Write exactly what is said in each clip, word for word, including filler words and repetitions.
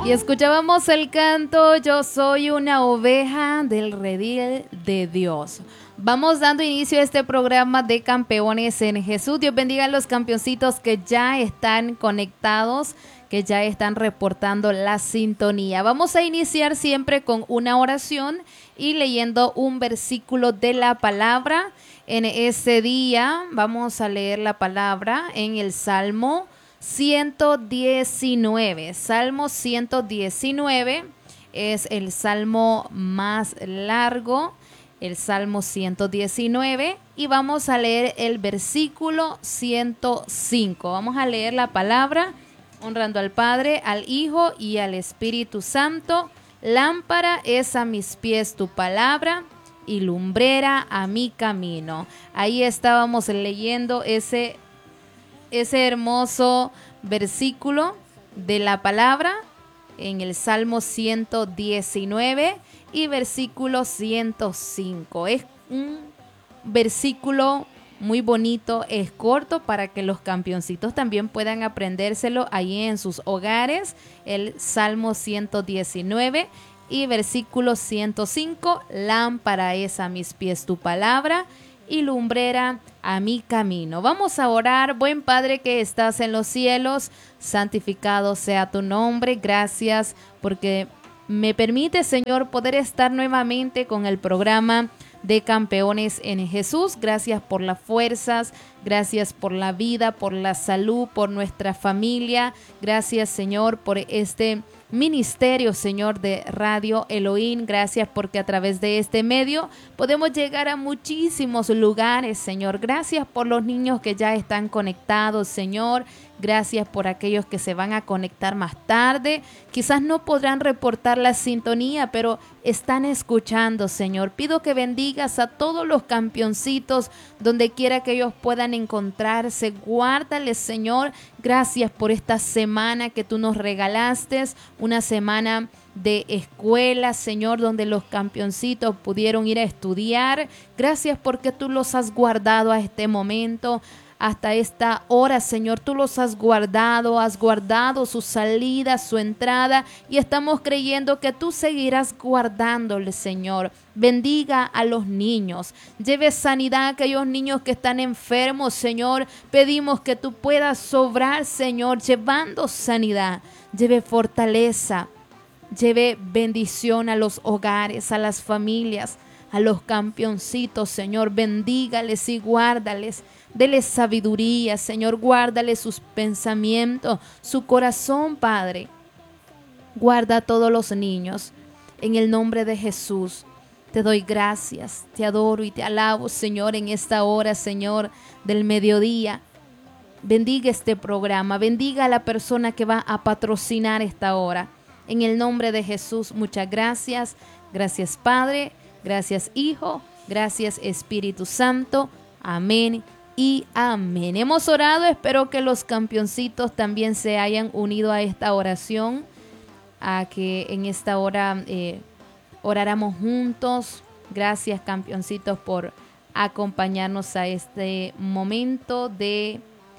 Y escuchábamos el canto Yo soy una oveja del redil de Dios. Vamos dando inicio a este programa de Campeones en Jesús. Dios bendiga a los campeoncitos que ya están conectados, que ya están reportando la sintonía. Vamos a iniciar siempre con una oración y leyendo un versículo de la palabra. En este día vamos a leer la palabra en el Salmo ciento diecinueve. Salmo ciento diecinueve es el salmo más largo, el Salmo ciento diecinueve, y vamos a leer el versículo ciento cinco. Vamos a leer la palabra honrando al Padre, al Hijo y al Espíritu Santo. Lámpara es a mis pies tu palabra y lumbrera a mi camino. Ahí estábamos leyendo ese ese hermoso versículo de la palabra en el Salmo ciento diecinueve y versículo ciento cinco. Es un versículo muy bonito, es corto para que los campeoncitos también puedan aprendérselo ahí en sus hogares. El Salmo ciento diecinueve y versículo ciento cinco. Lámpara es a mis pies tu palabra y lumbrera a mi camino. Vamos a orar. Buen Padre que estás en los cielos, santificado sea tu nombre. Gracias porque me permite, Señor, poder estar nuevamente con el programa de Campeones en Jesús. Gracias por las fuerzas, gracias por la vida, por la salud, por nuestra familia. Gracias, Señor, por este ministerio, Señor, de Radio Elohim. Gracias porque a través de este medio podemos llegar a muchísimos lugares, Señor. Gracias por los niños que ya están conectados, Señor. Gracias por aquellos que se van a conectar más tarde. Quizás no podrán reportar la sintonía, pero están escuchando, Señor. Pido que bendigas a todos los campeoncitos donde quiera que ellos puedan encontrarse. Guárdales, Señor. Gracias por esta semana que tú nos regalaste, una semana de escuela, Señor, donde los campeoncitos pudieron ir a estudiar. Gracias porque tú los has guardado a este momento, hasta esta hora, Señor. Tú los has guardado, has guardado su salida, su entrada, y estamos creyendo que tú seguirás guardándoles, Señor. Bendiga a los niños, lleve sanidad a aquellos niños que están enfermos, Señor. Pedimos que tú puedas sobrar, Señor, llevando sanidad, lleve fortaleza, lleve bendición a los hogares, a las familias, a los campeoncitos, Señor. Bendígales y guárdales. Dele sabiduría, Señor. Guárdale sus pensamientos, su corazón, Padre. Guarda a todos los niños. En el nombre de Jesús, te doy gracias, te adoro y te alabo, Señor, en esta hora, Señor, del mediodía. Bendiga este programa. Bendiga a la persona que va a patrocinar esta hora. En el nombre de Jesús, muchas gracias. Gracias, Padre. Gracias, Hijo. Gracias, Espíritu Santo. Amén y amén. Hemos orado. Espero que los campeoncitos también se hayan unido a esta oración, a que en esta hora eh, oráramos juntos. Gracias, campeoncitos, por acompañarnos a este momento de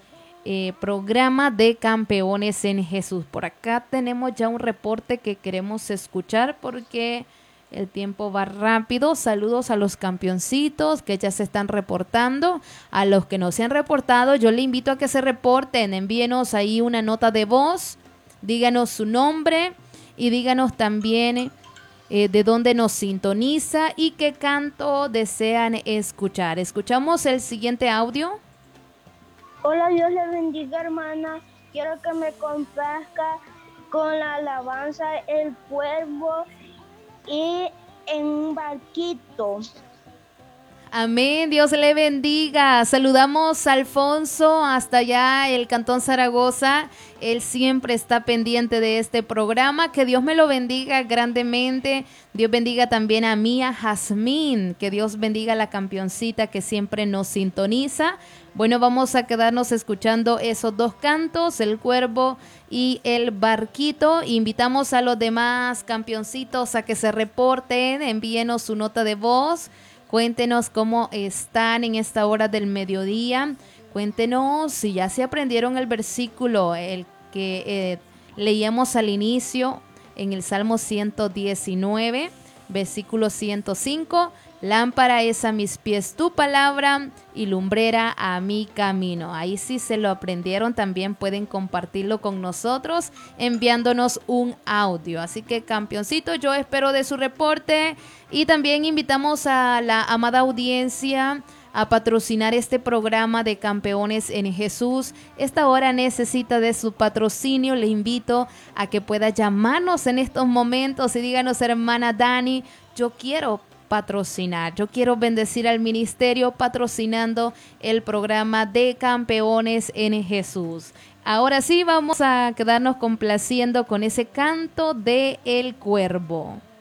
eh, programa de Campeones en Jesús. Por acá tenemos ya un reporte que queremos escuchar porque el tiempo va rápido. Saludos a los campeoncitos que ya se están reportando. A los que no se han reportado, yo le invito a que se reporten. Envíenos ahí una nota de voz. Díganos su nombre y díganos también eh, de dónde nos sintoniza y qué canto desean escuchar. Escuchamos el siguiente audio. Hola, Dios le bendiga, hermana. Quiero que me complazca con la alabanza El Cuervo y en un barquito. Amén, Dios le bendiga. Saludamos a Alfonso hasta allá, el Cantón Zaragoza. Él siempre está pendiente de este programa. Que Dios me lo bendiga grandemente. Dios bendiga también a Mía Jazmín. Que Dios bendiga a la campeoncita que siempre nos sintoniza. Bueno, vamos a quedarnos escuchando esos dos cantos, El Cuervo y El Barquito. Invitamos a los demás campeoncitos a que se reporten, envíenos su nota de voz. Cuéntenos cómo están en esta hora del mediodía. Cuéntenos si ya se aprendieron el versículo, el que eh, leíamos al inicio. en el Salmo ciento diecinueve, versículo ciento cinco. Lámpara es a mis pies tu palabra y lumbrera a mi camino. Ahí sí se lo aprendieron, también pueden compartirlo con nosotros enviándonos un audio. Así que campeoncito, yo espero de su reporte y también invitamos a la amada audiencia a patrocinar este programa de Campeones en Jesús. Esta hora necesita de su patrocinio. Le invito a que pueda llamarnos en estos momentos y díganos, hermana Dani, yo quiero patrocinar, yo quiero bendecir al ministerio patrocinando el programa de Campeones en Jesús. Ahora sí, vamos a quedarnos complaciendo con ese canto de El Cuervo.